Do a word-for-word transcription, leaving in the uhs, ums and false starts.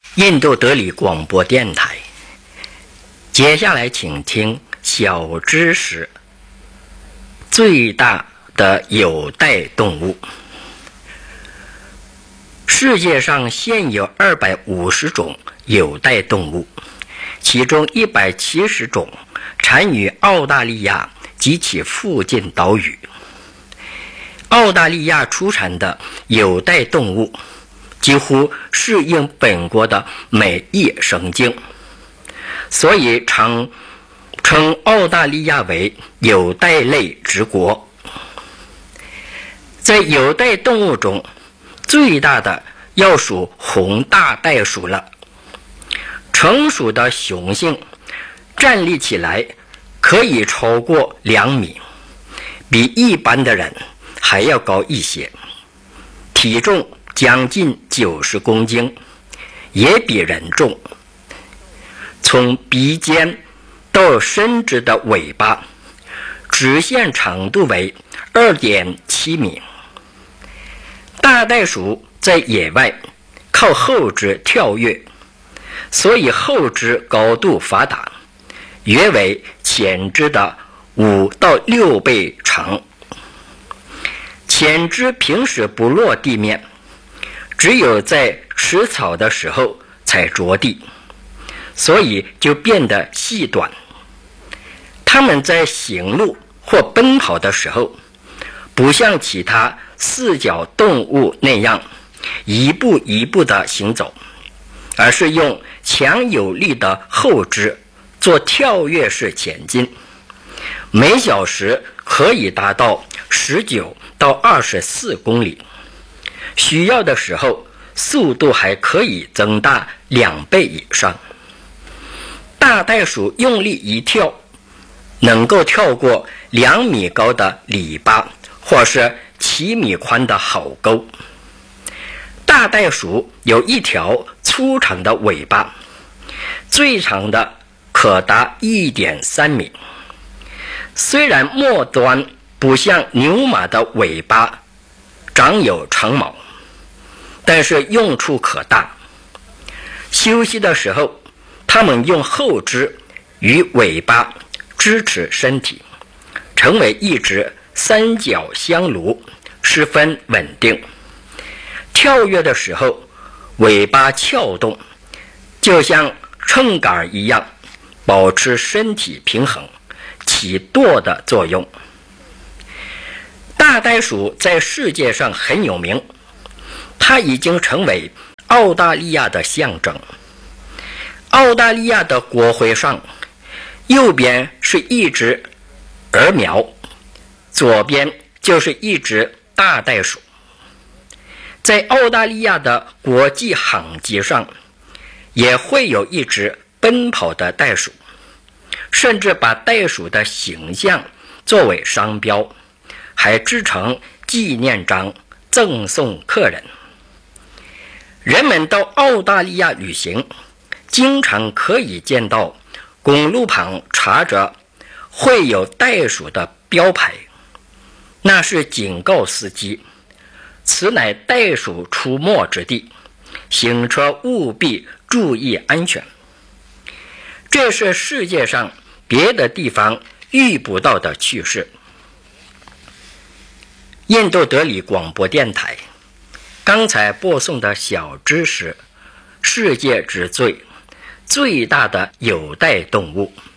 印度德里广播电台。接下来请听小知识：最大的有袋动物。世界上现有二百五十种有袋动物，其中一百七十种产于澳大利亚及其附近岛屿。澳大利亚出产的有袋动物几乎适应本国的每一生境，所以常称澳大利亚为有袋类之国。在有袋动物中，最大的要数红大袋鼠了。成熟的雄性站立起来可以超过两米，比一般的人还要高一些，体重将近九十公斤，也比人重。从鼻尖到伸直的尾巴，直线长度为 二点七米。大袋鼠在野外靠后肢跳跃，所以后肢高度发达，约为前肢的五到六倍长。前肢平时不落地面，只有在吃草的时候才着地，所以就变得细短。它们在行路或奔跑的时候，不像其他四脚动物那样一步一步地行走，而是用强有力的后肢做跳跃式前进，每小时可以达到十九到二十四公里，需要的时候速度还可以增大两倍以上。大袋鼠用力一跳，能够跳过两米高的篱笆或是七米宽的壕沟。大袋鼠有一条粗长的尾巴，最长的可达 一点三米。虽然末端不像牛马的尾巴长有长毛，但是用处可大。休息的时候，它们用后肢与尾巴支持身体，成为一只三角香炉，十分稳定。跳跃的时候，尾巴翘动，就像秤杆一样，保持身体平衡，起舵的作用。大袋鼠在世界上很有名，它已经成为澳大利亚的象征。澳大利亚的国徽上，右边是一只鹅苗，左边就是一只大袋鼠。在澳大利亚的国际航机上，也会有一只奔跑的袋鼠，甚至把袋鼠的形象作为商标，还制成纪念章赠送客人。人们到澳大利亚旅行，经常可以见到公路旁插着会有袋鼠的标牌，那是警告司机，此乃袋鼠出没之地，行车务必注意安全。这是世界上别的地方遇不到的趣事。印度德里广播电台，刚才播送的小知识：世界之最，最大的有袋动物。